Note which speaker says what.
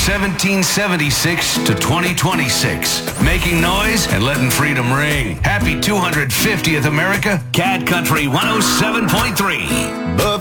Speaker 1: 1776 to 2026. Making noise and letting freedom ring. Happy 250th America, Cat Country 107.3.